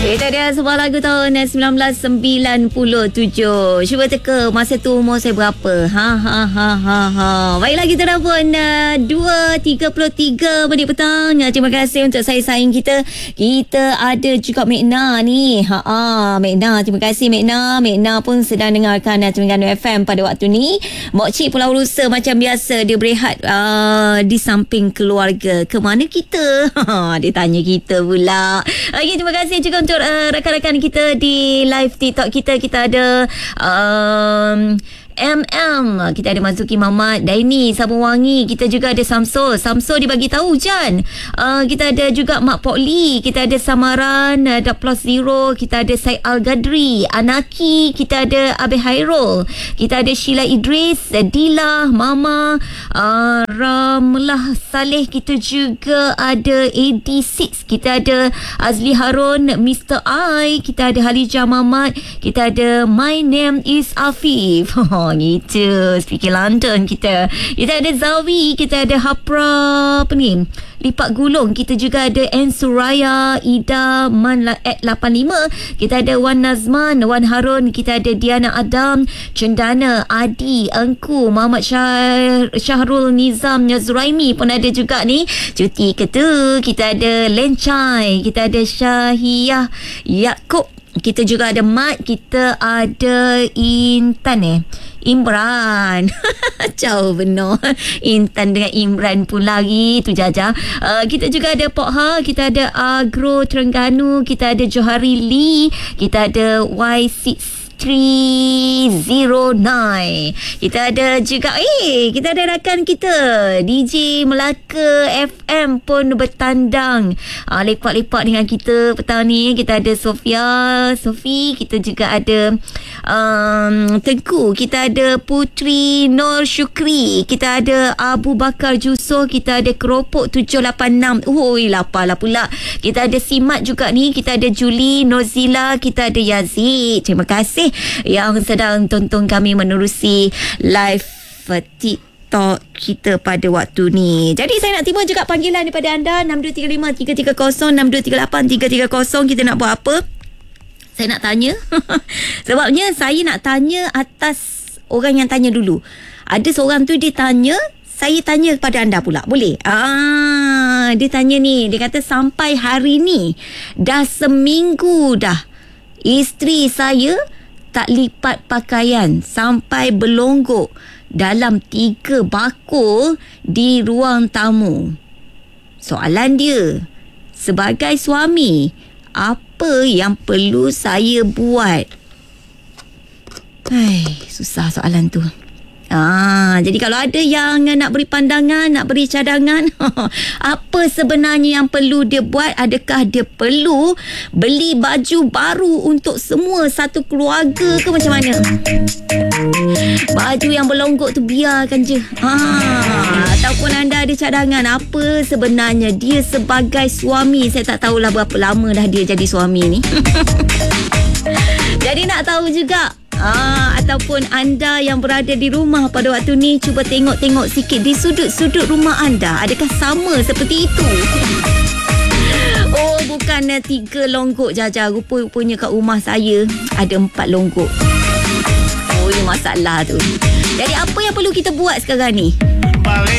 Itu dia sebuah lagu tahun 1997. Cuba teka masa tu umur saya berapa. Baiklah, kita dah pun 2.33 menit petang. Terima kasih untuk saing-saing kita. Kita ada juga Mekna ni. Mekna, terima kasih Mekna. Mekna pun sedang dengarkan Terengganu FM pada waktu ni. Mokcik Pulau Rusa macam biasa dia berehat di samping keluarga. Ke mana kita? Dia tanya kita pula. Okay, terima kasih juga untuk rakan-rakan kita di live TikTok kita. Kita ada kita ada Mazuki Mamat, Daini Sabunwangi, kita juga ada Samsul dibagi tahu Jan. Kita ada juga Mak Pok Lee, kita ada Samaran, ada Plus Zero, kita ada Syed Al-Gadri, Anaki, kita ada Abe Hairul, kita ada Sheila Idris, Dila, Mama, Ramlah Saleh, kita juga ada AD6, kita ada Azli Harun, Mr. I, kita ada Halijah Mamat, kita ada My Name is Afif. Gitu, speaking London kita ada Zawi, kita ada Hapra Lipat Gulung, kita juga ada N Suraya, Ida Man at 85, kita ada Wan Nazman, Wan Harun, kita ada Diana Adam, Cendana, Adi, Engku, Muhammad Syahrul Nizam, Zuraimi pun ada juga ni. Cuti ke tu, kita ada Lencai, kita ada Syahiyah Yaakob, kita juga ada Mat, kita ada Imran. Jauh benar. Intan dengan Imran pun lagi. Tu Jaja. Kita juga ada Pok Ha. Kita ada Agro Terengganu. Kita ada Johari Lee. Kita ada Y6309. Kita ada juga kita ada rakan kita DJ Melaka FM pun bertandang lepak-lepak dengan kita petang ni. Kita ada Sofi, kita juga ada Tengku, kita ada Putri Nur Syukri, kita ada Abu Bakar Jusoh, kita ada Keropok 786. Lapar lah pula. Kita ada Simat juga ni, kita ada Julie, Nozila, kita ada Yazid. Terima kasih yang sedang tonton kami menerusi live TikTok kita pada waktu ni. Jadi saya nak terima juga panggilan daripada anda 6235-330-6238-330. Kita nak buat apa? Saya nak tanya. Sebabnya saya nak tanya atas orang yang tanya dulu. Ada seorang tu dia tanya, saya tanya kepada anda pula. Boleh? Dia tanya ni, dia kata sampai hari ni dah seminggu dah isteri saya tak lipat pakaian sampai berlonggok dalam 3 bakul di ruang tamu. Soalan dia, sebagai suami, apa yang perlu saya buat? Susah soalan tu. Jadi kalau ada yang nak beri pandangan, nak beri cadangan, apa sebenarnya yang perlu dia buat? Adakah dia perlu beli baju baru untuk semua satu keluarga ke macam mana? Baju yang berlonggok tu biarkan je. Ataupun anda ada cadangan, apa sebenarnya dia sebagai suami? Saya tak tahulah berapa lama dah dia jadi suami ni. Jadi nak tahu juga. Ataupun anda yang berada di rumah pada waktu ni, cuba tengok-tengok sikit di sudut-sudut rumah anda. Adakah sama seperti itu? Bukan 3 longgok Jaja. Rupanya kat rumah saya ada 4 longgok. Ini masalah tu. Jadi apa yang perlu kita buat sekarang ni?